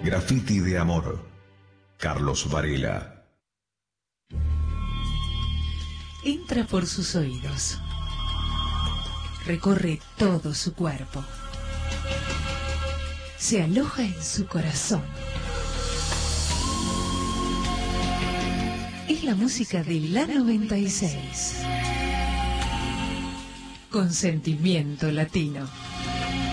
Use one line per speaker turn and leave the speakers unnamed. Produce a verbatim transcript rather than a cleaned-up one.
Graffiti de amor. Carlos Varela.
Entra por sus oídos. Recorre todo su cuerpo. Se aloja en su corazón. Es la música de la noventa y seis. Con sentimiento latino.